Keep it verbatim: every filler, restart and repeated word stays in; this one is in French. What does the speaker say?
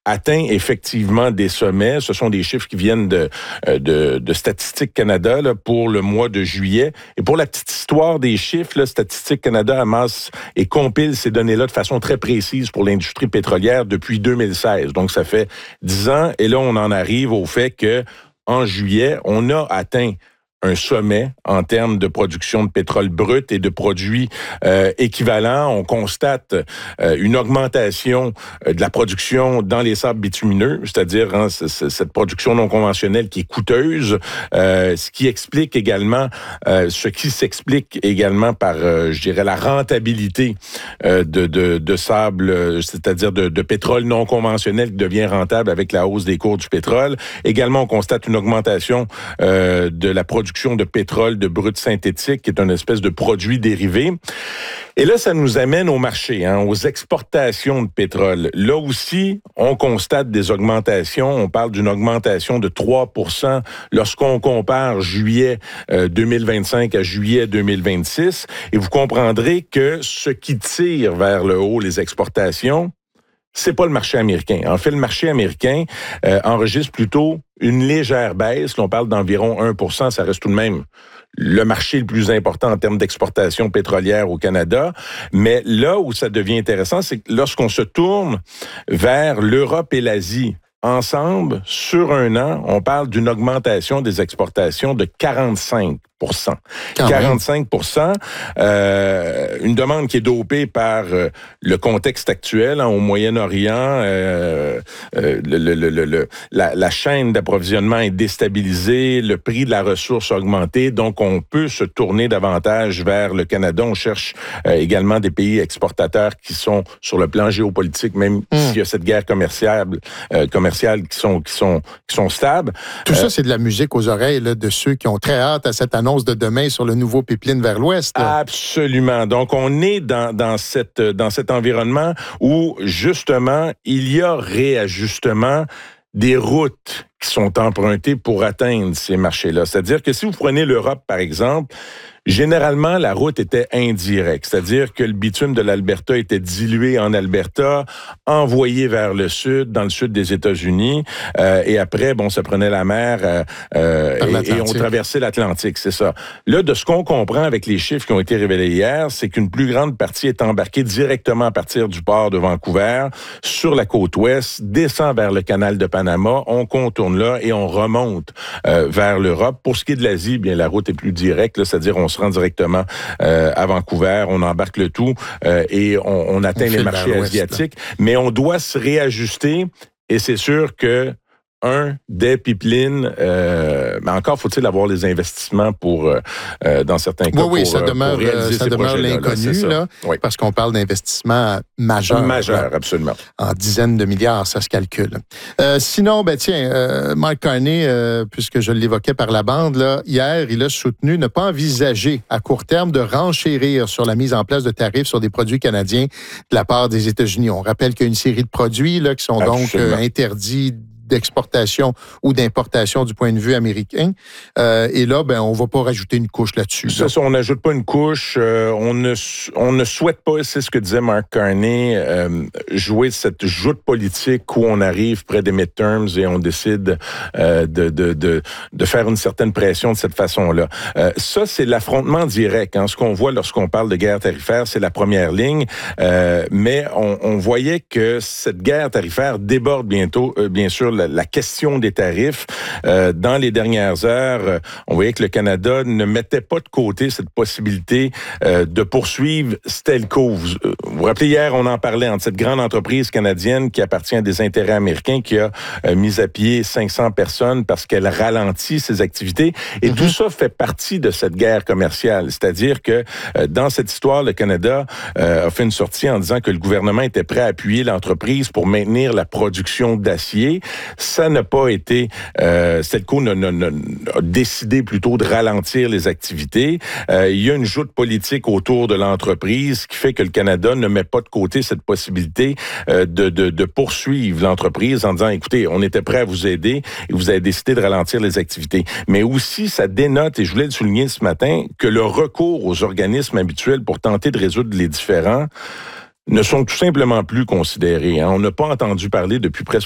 atteint effectivement des sommets. Ce sont des chiffres qui viennent de, de, de Statistique Canada là, pour le mois de juillet. Et pour la petite histoire des chiffres, là, Statistique Canada amasse et compile ces données-là de façon très précise pour l'industrie pétrolière depuis deux mille seize. Donc, ça fait dix ans. Et là, on en arrive au fait que en juillet, on a atteint un sommet en termes de production de pétrole brut et de produits euh, équivalents. On constate euh, une augmentation euh, de la production dans les sables bitumineux, c'est-à-dire hein, c- c- cette production non conventionnelle qui est coûteuse, euh, ce qui explique également, euh, ce qui s'explique également par, euh, je dirais, la rentabilité euh, de, de, de sable, c'est-à-dire de, de pétrole non conventionnel qui devient rentable avec la hausse des cours du pétrole. Également, on constate une augmentation euh, de la production de pétrole de brut synthétique, qui est une espèce de produit dérivé. Et là, ça nous amène au marché, hein, aux exportations de pétrole. Là aussi, on constate des augmentations. On parle d'une augmentation de trois pour cent lorsqu'on compare juillet euh, deux mille vingt-cinq à juillet deux mille vingt-six. Et vous comprendrez que ce qui tire vers le haut les exportations, c'est pas le marché américain. En fait, le marché américain euh, enregistre plutôt une légère baisse. Là, on parle d'environ un pour cent. Ça reste tout de même le marché le plus important en termes d'exportation pétrolière au Canada. Mais là où ça devient intéressant, c'est que lorsqu'on se tourne vers l'Europe et l'Asie, ensemble, sur un an, on parle d'une augmentation des exportations de quarante-cinq pour cent. quarante-cinq pour cent, euh, une demande qui est dopée par euh, le contexte actuel hein, au Moyen-Orient. Euh, euh, le, le, le, le, la, la chaîne d'approvisionnement est déstabilisée, le prix de la ressource a augmenté, donc on peut se tourner davantage vers le Canada. On cherche euh, également des pays exportateurs qui sont sur le plan géopolitique, même mmh. s'il y a cette guerre commerciale, euh, commerciale qui sont qui sont qui sont stables. Tout euh, ça, c'est de la musique aux oreilles là, de ceux qui ont très hâte à cette annonce de demain sur le nouveau pipeline vers l'ouest. Là. Absolument. Donc, on est dans, dans, cette, dans cet environnement où, justement, il y a réajustement des routes qui sont empruntées pour atteindre ces marchés-là. C'est-à-dire que si vous prenez l'Europe, par exemple, généralement, la route était indirecte, c'est-à-dire que le bitume de l'Alberta était dilué en Alberta, envoyé vers le sud, dans le sud des États-Unis, euh, et après, bon, ça prenait la mer euh, euh, et, et on traversait l'Atlantique, c'est ça. Là, de ce qu'on comprend avec les chiffres qui ont été révélés hier, c'est qu'une plus grande partie est embarquée directement à partir du port de Vancouver, sur la côte ouest, descend vers le canal de Panama, on contourne là et on remonte euh, vers l'Europe. Pour ce qui est de l'Asie, bien, la route est plus directe, là, c'est-à-dire on se rend directement euh, à Vancouver, on embarque le tout euh, et on, on atteint on les marchés asiatiques. Là. Mais on doit se réajuster et c'est sûr que un, des pipelines, euh, mais encore faut-il avoir les investissements pour, euh, dans certains cas, oui, oui, pour, ça demeure, pour réaliser ça ces demeure l'inconnu, là, là oui. parce qu'on parle d'investissements majeurs. Majeurs, absolument. En dizaines de milliards, ça se calcule. Euh, sinon, ben tiens, euh, Mark Carney, euh, puisque je l'évoquais par la bande, là, hier, il a soutenu ne pas envisager à court terme de renchérir sur la mise en place de tarifs sur des produits canadiens de la part des États-Unis. On rappelle qu'il y a une série de produits là, qui sont absolument. donc euh, interdits d'exportation ou d'importation du point de vue américain. Euh, et là, ben, on ne va pas rajouter une couche là-dessus. Ça, ça on n'ajoute pas une couche. Euh, on, ne, on ne souhaite pas, c'est ce que disait Mark Carney, euh, jouer cette joute politique où on arrive près des midterms et on décide euh, de, de, de, de faire une certaine pression de cette façon-là. Euh, ça, c'est l'affrontement direct. Hein. Ce qu'on voit lorsqu'on parle de guerre tarifaire, c'est la première ligne. Euh, mais on, on voyait que cette guerre tarifaire déborde bientôt, euh, bien sûr, la, la question des tarifs. Euh, dans les dernières heures, euh, on voyait que le Canada ne mettait pas de côté cette possibilité euh, de poursuivre Stelco. Vous euh, vous rappelez, hier, on en parlait entre cette grande entreprise canadienne qui appartient à des intérêts américains qui a euh, mis à pied cinq cents personnes parce qu'elle ralentit ses activités. Et mm-hmm. tout ça fait partie de cette guerre commerciale. C'est-à-dire que euh, dans cette histoire, le Canada euh, a fait une sortie en disant que le gouvernement était prêt à appuyer l'entreprise pour maintenir la production d'acier. Ça n'a pas été... Euh, Stelco n'a, n'a, n'a, a décidé plutôt de ralentir les activités. Euh, il y a une joute politique autour de l'entreprise qui fait que le Canada ne met pas de côté cette possibilité euh, de, de, de poursuivre l'entreprise en disant, écoutez, on était prêt à vous aider et vous avez décidé de ralentir les activités. Mais aussi, ça dénote, et je voulais le souligner ce matin, que le recours aux organismes habituels pour tenter de résoudre les différends ne sont tout simplement plus considérés. Hein. On n'a pas entendu parler depuis presque